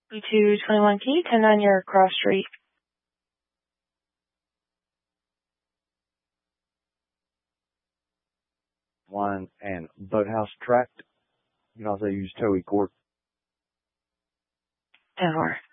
B221 Key, 10-9, you're cross street. Line and Boathouse Tract. You can also use Towie Court. 10-4.